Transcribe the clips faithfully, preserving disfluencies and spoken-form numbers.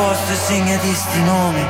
posto e segnati sti nomi.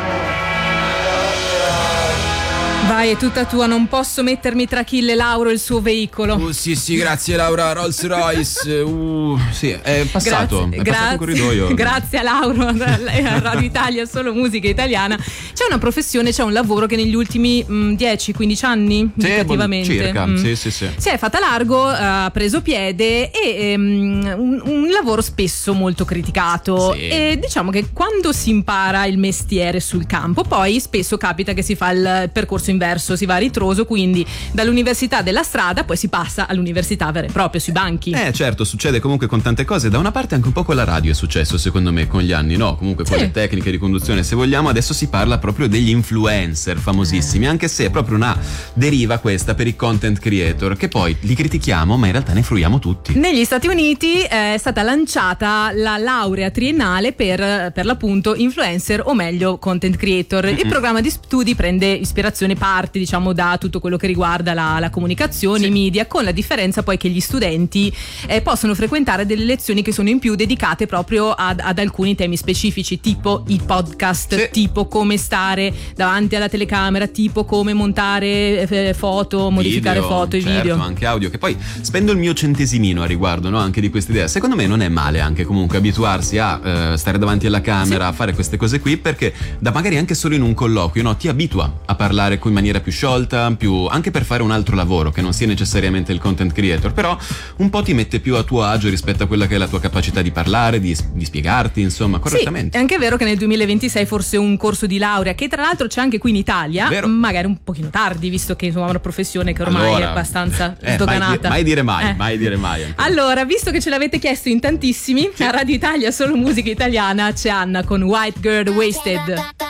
Vai, è tutta tua, non posso mettermi tra Achille e Lauro e il suo veicolo. Uh, sì, sì, grazie Laura, Rolls Royce. Uh, sì, è passato, grazie, è passato grazie, in corridoio. Grazie a Lauro, a Radio Italia, solo musica italiana. C'è una professione, c'è un lavoro che negli ultimi mh, dieci quindici anni, sì, indicativamente, circa, mh, sì, sì, sì. si è fatta largo, ha preso piede e um, un, un lavoro spesso molto criticato. Sì. E diciamo che quando si impara il mestiere sul campo, poi spesso capita che si fa il percorso inverso, si va a ritroso, quindi dall'università della strada poi si passa all'università vera e propria, sui banchi. Eh certo, succede comunque con tante cose. Da una parte anche un po' con la radio è successo, secondo me, con gli anni, no? Comunque con sì. le tecniche di conduzione, se vogliamo. Adesso si parla proprio degli influencer famosissimi, anche se è proprio una deriva questa per i content creator, che poi li critichiamo ma in realtà ne fruiamo tutti. Negli Stati Uniti è stata lanciata la laurea triennale per, per l'appunto influencer, o meglio content creator. Il programma di studi prende ispirazione, parte diciamo da tutto quello che riguarda la, la comunicazione, sì. i media, con la differenza poi che gli studenti eh, possono frequentare delle lezioni che sono in più dedicate proprio ad, ad alcuni temi specifici, tipo i podcast, sì. tipo come stare davanti alla telecamera, tipo come montare eh, foto, modificare video, foto e certo, video. Anche audio, che poi spendo il mio centesimino a riguardo, no? Anche di questa idea. Secondo me non è male anche comunque abituarsi a eh, stare davanti alla camera, sì. a fare queste cose qui, perché da magari anche solo in un colloquio, no? Ti abitua a parlare in maniera più sciolta, più anche per fare un altro lavoro che non sia necessariamente il content creator, però un po' ti mette più a tuo agio rispetto a quella che è la tua capacità di parlare, di, di spiegarti, insomma, correttamente. Sì, è anche vero che nel duemilaventisei forse un corso di laurea, che tra l'altro c'è anche qui in Italia, vero. magari un pochino tardi, visto che insomma è una professione che ormai allora, è abbastanza eh, sdoganata. Mai, mai dire mai, eh. mai dire mai. Anche. Allora, visto che ce l'avete chiesto in tantissimi, sì. a Radio Italia solo musica italiana c'è Anna con White Girl Wasted.